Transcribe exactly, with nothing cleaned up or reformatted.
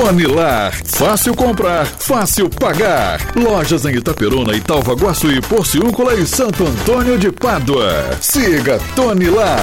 Tonilar, fácil comprar, fácil pagar. Lojas em Itaperuna, Itaúva, Guaçuí, Porciúncula e Santo Antônio de Pádua. Siga Tonilar.